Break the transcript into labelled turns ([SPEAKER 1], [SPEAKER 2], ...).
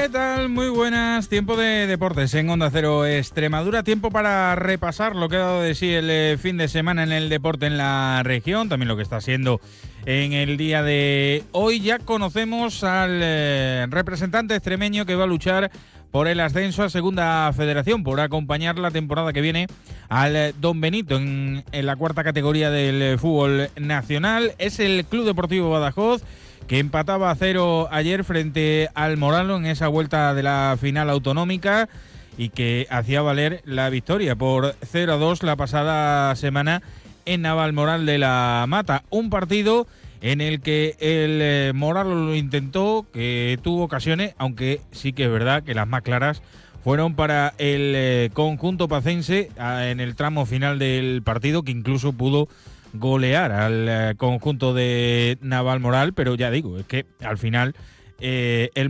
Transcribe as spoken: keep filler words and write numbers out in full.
[SPEAKER 1] ¿Qué tal? Muy buenas. Tiempo de deportes en Onda Cero Extremadura. Tiempo para repasar lo que ha dado de sí el eh, fin de semana en el deporte en la región. También lo que está siendo en el día de hoy. Ya conocemos al eh, representante extremeño que va a luchar por el ascenso a Segunda Federación, por acompañar la temporada que viene al eh, Don Benito en, en la cuarta categoría del eh, fútbol nacional. Es el Club Deportivo Badajoz, que empataba a cero ayer frente al Moralo en esa vuelta de la final autonómica y que hacía valer la victoria por cero a dos la pasada semana en Navalmoral de la Mata. Un partido en el que el eh, Moralo lo intentó, que tuvo ocasiones, aunque sí que es verdad que las más claras fueron para el eh, conjunto pacense a, en el tramo final del partido, que incluso pudo golear al eh, conjunto de Navalmoral, pero ya digo, es que al final eh, el